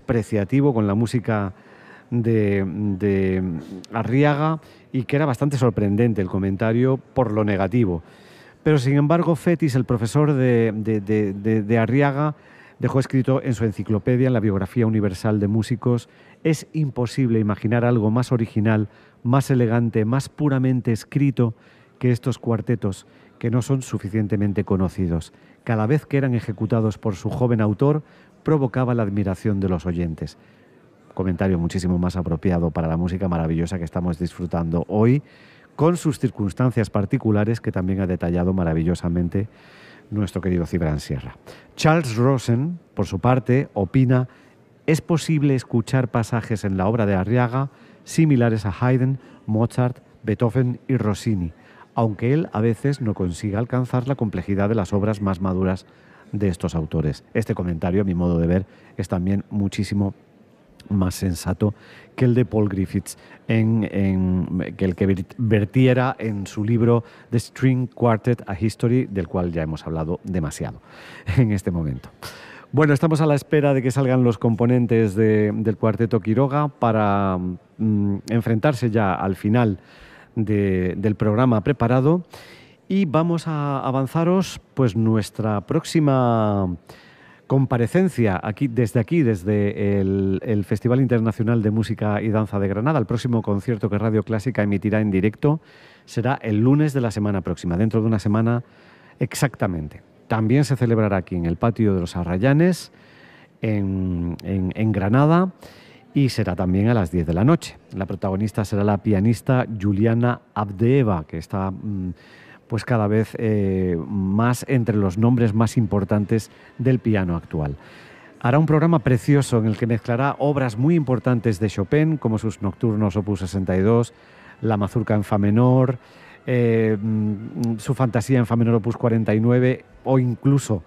despreciativo con la música de Arriaga y que era bastante sorprendente el comentario por lo negativo. Pero sin embargo, Fetis, el profesor de Arriaga, dejó escrito en su enciclopedia, en la Biografía Universal de Músicos: es imposible imaginar algo más original, más elegante, más puramente escrito que estos cuartetos, que no son suficientemente conocidos. Cada vez que eran ejecutados por su joven autor, provocaba la admiración de los oyentes. Comentario muchísimo más apropiado para la música maravillosa que estamos disfrutando hoy, con sus circunstancias particulares que también ha detallado maravillosamente nuestro querido Cibran Sierra. Charles Rosen, por su parte, opina: es posible escuchar pasajes en la obra de Arriaga similares a Haydn, Mozart, Beethoven y Rossini, aunque él a veces no consiga alcanzar la complejidad de las obras más maduras de estos autores. Este comentario, a mi modo de ver, es también muchísimo más sensato que el de Paul Griffiths, que vertiera en su libro The String Quartet, A History, del cual ya hemos hablado demasiado en este momento. Bueno, estamos a la espera de que salgan los componentes del Cuarteto Quiroga para enfrentarse ya al final del programa preparado, y vamos a avanzaros pues nuestra próxima comparecencia desde el Festival Internacional de Música y Danza de Granada. El próximo concierto que Radio Clásica emitirá en directo será el lunes de la semana próxima, dentro de una semana exactamente. También se celebrará aquí en el Patio de los Arrayanes, en Granada, y será también a las 10 de la noche. La protagonista será la pianista Juliana Avdeeva, que está pues cada vez más entre los nombres más importantes del piano actual. Hará un programa precioso en el que mezclará obras muy importantes de Chopin, como sus nocturnos opus 62, la mazurca en fa menor, su fantasía en fa menor opus 49, o incluso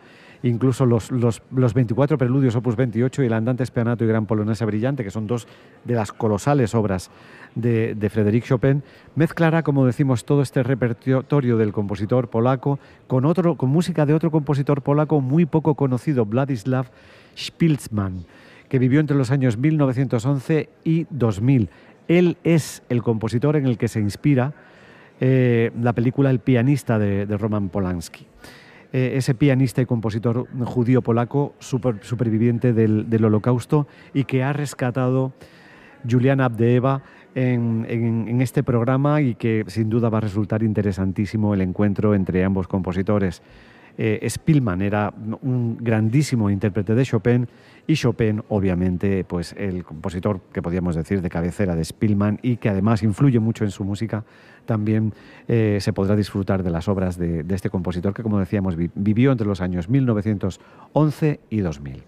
los 24 preludios opus 28 y el Andante Spianato y Gran Polonesa Brillante, que son dos de las colosales obras de Frédéric Chopin. Mezclará, como decimos, todo este repertorio del compositor polaco con música de otro compositor polaco muy poco conocido, Władysław Szpilman, que vivió entre los años 1911 y 2000. Él es el compositor en el que se inspira la película El pianista de Roman Polanski. Ese pianista y compositor judío polaco superviviente del Holocausto, y que ha rescatado Juliana Avdeeva en este programa, y que sin duda va a resultar interesantísimo el encuentro entre ambos compositores. Szpilman era un grandísimo intérprete de Chopin, y Chopin, obviamente, pues el compositor que podríamos decir de cabecera de Szpilman, y que además influye mucho en su música. También se podrá disfrutar de las obras de este compositor que, como decíamos, vivió entre los años 1911 y 2000.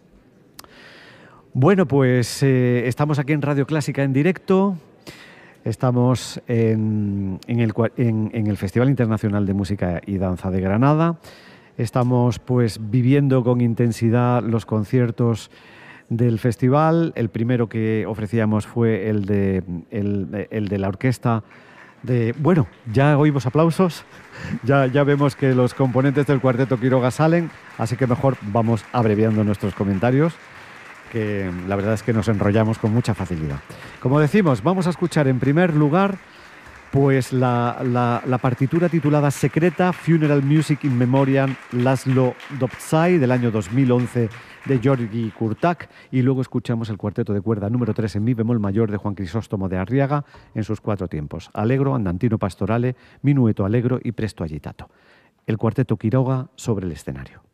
Bueno, pues estamos aquí en Radio Clásica en directo. Estamos en el Festival Internacional de Música y Danza de Granada. Estamos pues viviendo con intensidad los conciertos del festival. El primero que ofrecíamos fue el de la orquesta de... Bueno, ya oímos aplausos, ya vemos que los componentes del Cuarteto Quiroga salen, así que mejor vamos abreviando nuestros comentarios, que la verdad es que nos enrollamos con mucha facilidad. Como decimos, vamos a escuchar en primer lugar pues la partitura titulada Secreta, Funeral Music in Memoriam Laszlo Dobzai, del año 2011, de Georgi Kurtak, y luego escuchamos el cuarteto de cuerda número 3 en mi bemol mayor de Juan Crisóstomo de Arriaga en sus 4 tiempos: Allegro, Andantino Pastorale, Minueto Allegro y Presto Agitato. El Cuarteto Quiroga sobre el escenario.